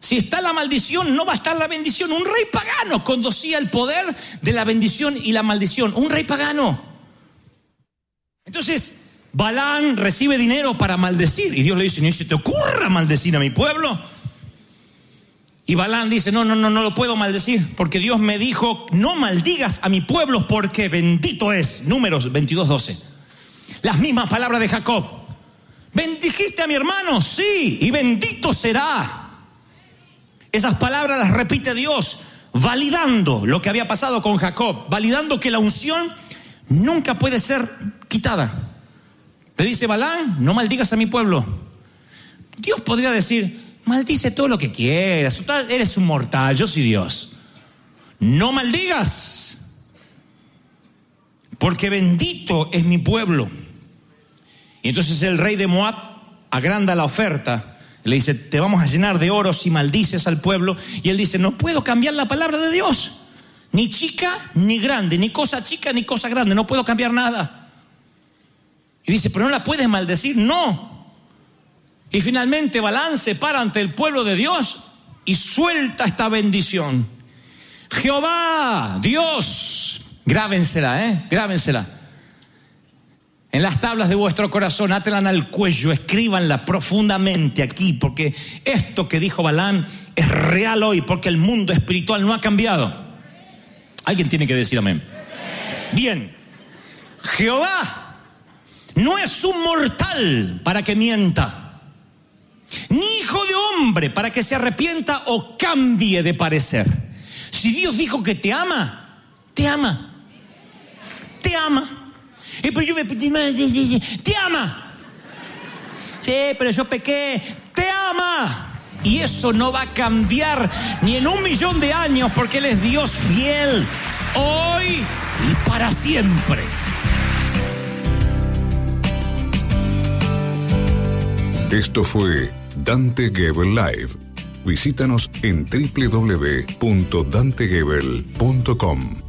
Si está la maldición, no va a estar la bendición. Un rey pagano conocía el poder de la bendición y la maldición. Un rey pagano. Entonces, Balaam recibe dinero para maldecir. Y Dios le dice, ¿ni se te ocurra maldecir a mi pueblo? Y Balaam dice, no lo puedo maldecir, porque Dios me dijo, no maldigas a mi pueblo porque bendito es. Números 22:12. Las mismas palabras de Jacob. ¿Bendijiste a mi hermano? Sí, y bendito será. Esas palabras las repite Dios, validando lo que había pasado con Jacob, validando que la unción nunca puede ser quitada. Le dice Balaam, no maldigas a mi pueblo. Dios podría decir, maldice todo lo que quieras, eres un mortal, yo soy Dios. No maldigas, porque bendito es mi pueblo. Y entonces el rey de Moab agranda la oferta. Le dice, te vamos a llenar de oro si maldices al pueblo. Y él dice, no puedo cambiar la palabra de Dios. Ni chica ni grande, ni cosa chica ni cosa grande. No puedo cambiar nada. Y dice, pero no la puedes maldecir. No. Y finalmente Balaam se para ante el pueblo de Dios y suelta esta bendición. Jehová, Dios, grábensela, grábensela. En las tablas de vuestro corazón, átelan al cuello, escríbanla profundamente aquí, porque esto que dijo Balaam es real hoy, porque el mundo espiritual no ha cambiado. Alguien tiene que decir amén. Bien, Jehová no es un mortal para que mienta, ni hijo de hombre para que se arrepienta o cambie de parecer. Si Dios dijo que te ama, te ama. Te ama. Pero yo te ama. Sí, pero yo pequé. Te ama. Y eso no va a cambiar ni en 1.000.000 de años, porque Él es Dios fiel hoy y para siempre. Esto fue Dante Gebel Live. Visítanos en www.dantegebel.com.